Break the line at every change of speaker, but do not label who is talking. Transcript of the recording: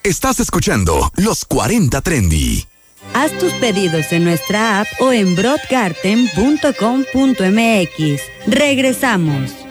Estás escuchando Los 40 Trendy.
Haz tus pedidos en nuestra app o en broadgarden.com.mx. Regresamos.